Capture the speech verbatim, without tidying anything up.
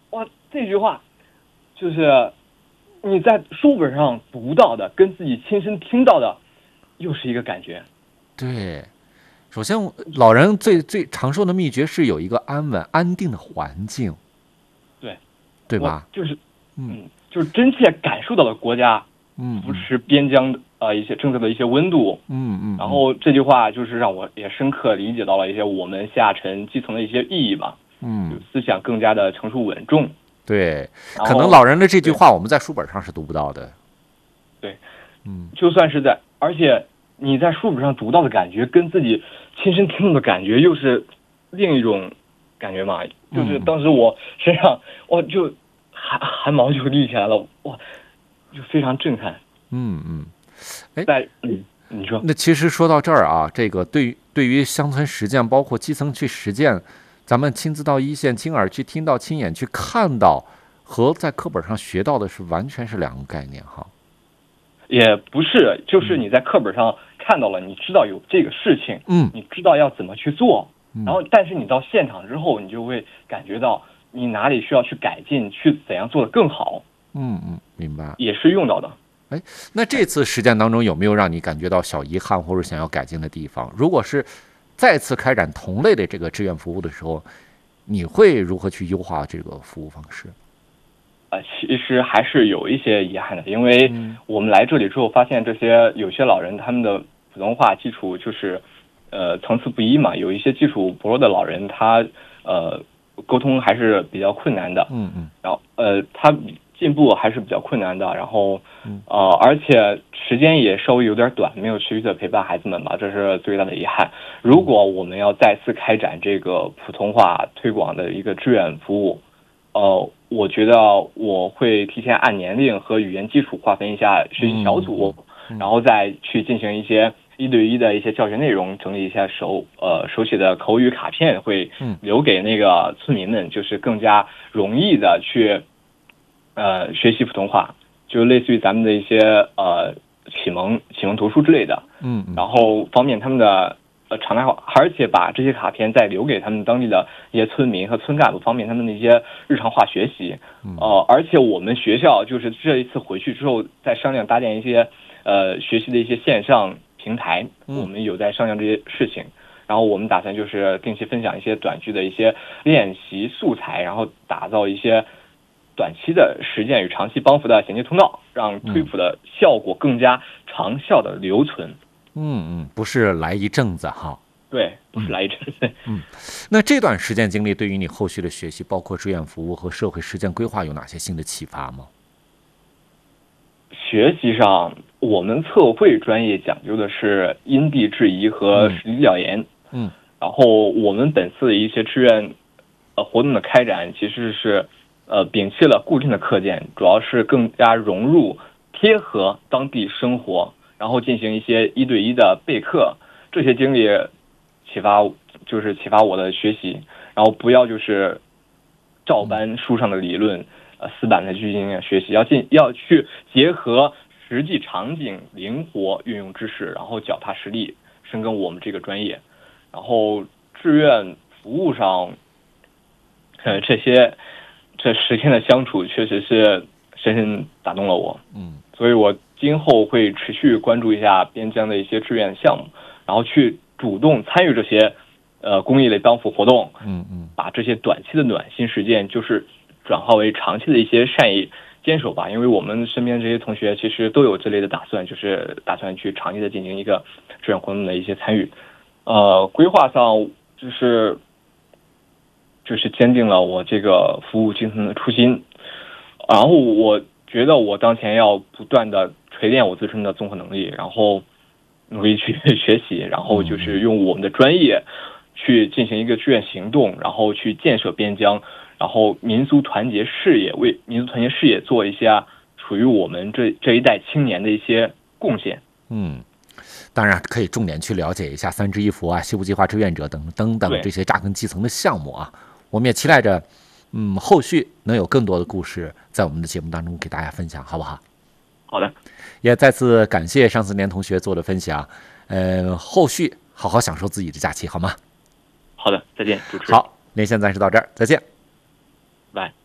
哇，这句话就是你在书本上读到的，跟自己亲身听到的，又是一个感觉。 对，首先老人最最常说的秘诀是有一个安稳安定的环境， 对， 对吧？ 就是嗯，就是真切感受到了国家扶持边疆的呃一些政策的一些温度。 嗯嗯。 然后这句话就是让我也深刻理解到了一些我们下沉基层的一些意义吧。 嗯， 思想更加的成熟稳重。 对，可能老人的这句话我们在书本上是读不到的。 对， 嗯， 就算是在，而且你在书本上读到的感觉，跟自己亲身听到的感觉又是另一种感觉嘛。就是当时我身上，哇，就汗汗毛就立起来了，哇，就非常震撼。 嗯嗯，哎， 在嗯，你说， 那其实说到这儿啊，这个对于对于乡村实践，包括基层去实践，咱们亲自到一线，亲耳去听到，亲眼去看到，和在课本上学到的是完全是两个概念哈。 也不是，就是你在课本上看到了，你知道有这个事情， 嗯， 你知道要怎么去做，然后但是你到现场之后，你就会感觉到你哪里需要去改进，去怎样做得更好。 嗯嗯，明白。 也是用到的。 哎，那这次实践当中有没有让你感觉到小遗憾或者想要改进的地方？如果是再次开展同类的这个志愿服务的时候，你会如何去优化这个服务方式？ 呃，其实还是有一些遗憾的，因为我们来这里之后发现，这些有些老人他们的普通话基础就是，呃，层次不一嘛。有一些基础薄弱的老人，他呃沟通还是比较困难的。 嗯嗯。 然后呃，他进步还是比较困难的。然后呃，而且时间也稍微有点短，没有持续的陪伴孩子们吧，这是最大的遗憾。如果我们要再次开展这个普通话推广的一个志愿服务，呃，我觉得我会提前按年龄和语言基础划分一下学习小组， 嗯嗯、 然后再去进行一些一对一的一些教学内容，整理一下手呃手写的口语卡片，会留给那个村民们，就是更加容易的去呃学习普通话，就类似于咱们的一些呃启蒙启蒙读书之类的， 嗯， 然后方便他们的。呃，常态化，而且把这些卡片再留给他们当地的一些村民和村干部，方便他们的一些日常化学习。呃，而且我们学校就是这一次回去之后，再商量搭建一些呃学习的一些线上平台，我们有在商量这些事情。然后我们打算就是定期分享一些短句的一些练习素材，然后打造一些短期的实践与长期帮扶的衔接通道，让推普的效果更加长效的留存。 嗯嗯，不是来一阵子哈， 对，不是来一阵子。 嗯，那这段实践经历对于你后续的学习，包括志愿服务和社会实践规划，有哪些新的启发吗？ 学习上，我们测绘专业讲究的是因地制宜和实地调研。 嗯， 然后我们本次的一些志愿呃活动的开展，其实是呃摒弃了固定的课件，主要是更加融入贴合当地生活。然后进行一些一对一的备课，这些经历启发就是启发我的学习，然后不要就是照搬书上的理论，呃死板的去进行学习，要进要去结合实际场景，灵活运用知识，然后脚踏实地，深耕我们这个专业。然后志愿服务上，呃这些这十天的相处确实是深深打动了我。 嗯， 所以我今后会持续关注一下边疆的一些志愿项目，然后去主动参与这些呃公益类帮扶活动， 嗯嗯， 把这些短期的暖心实践就是转化为长期的一些善意坚守吧。因为我们身边这些同学其实都有这类的打算，就是打算去长期的进行一个志愿活动的一些参与。呃，规划上就是就是坚定了我这个服务精神的初心，然后我觉得我当前要不断的锤炼我自身的综合能力，然后努力去学习，然后就是用我们的专业去进行一个志愿行动，然后去建设边疆，然后民族团结事业，为民族团结事业做一些属于我们这这一代青年的一些贡献。 嗯，当然可以重点去了解一下三支一扶啊、西部计划志愿者等等等这些扎根基层的项目啊。我们也期待着，嗯，后续能有更多的故事在我们的节目当中给大家分享，好不好？ 好的， 也再次感谢上四年同学做的分享，呃，后续好好享受自己的假期，好吗？ 好的，再见，主持人。 好，连线暂时到这儿，再见， 拜。